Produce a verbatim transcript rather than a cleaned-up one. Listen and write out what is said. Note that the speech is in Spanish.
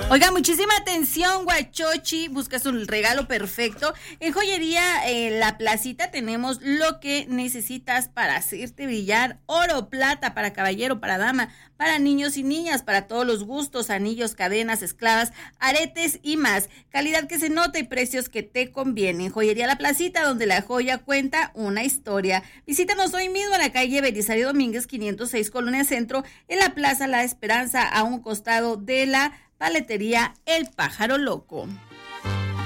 Oiga, muchísima atención, Huachochi, buscas un regalo perfecto. En Joyería eh, La Placita tenemos lo que necesitas para hacerte brillar: oro, plata, para caballero, para dama, para niños y niñas, para todos los gustos, anillos, cadenas, esclavas, aretes y más. Calidad que se nota y precios que te convienen. Joyería La Placita, donde la joya cuenta una historia. Visítanos hoy mismo en la calle Belisario Domínguez, quinientos seis, Colonia Centro, en la Plaza La Esperanza, a un costado de la Paletería El Pájaro Loco.